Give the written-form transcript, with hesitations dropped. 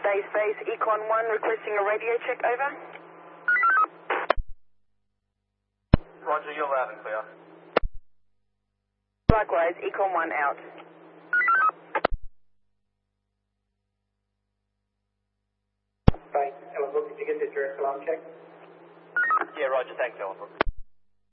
Space, Econ 1 requesting a radio check, over. Roger, you're loud and clear. Likewise, Econ 1 out. Right, Ellenbrook, did you get the direct alarm check? Yeah, Roger, thanks, Ellenbrook.